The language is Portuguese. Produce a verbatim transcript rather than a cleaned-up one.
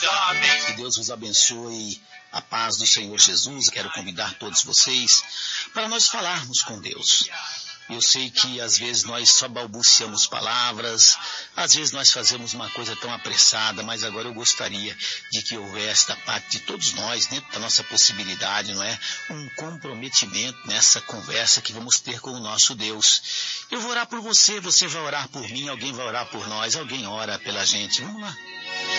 Que Deus vos abençoe, a paz do Senhor Jesus. Quero convidar todos vocês para nós falarmos com Deus. Eu sei que às vezes nós só balbuciamos palavras, às vezes nós fazemos uma coisa tão apressada, mas agora eu gostaria de que houvesse da parte de todos nós, dentro da nossa possibilidade, não é? Um comprometimento nessa conversa que vamos ter com o nosso Deus. Eu vou orar por você, você vai orar por mim, alguém vai orar por nós, alguém ora pela gente. Vamos lá.